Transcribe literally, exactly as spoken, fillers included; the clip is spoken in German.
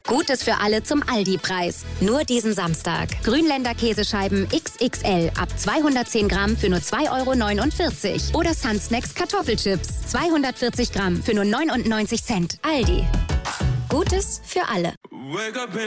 Gutes für alle zum Aldi-Preis. Nur diesen Samstag. Grünländer Käsescheiben X X L ab zweihundertzehn Gramm für nur zwei Euro neunundvierzig. Oder Sunsnacks Kartoffelchips zweihundertvierzig Gramm für nur neunundneunzig Cent. Aldi. Gutes für alle.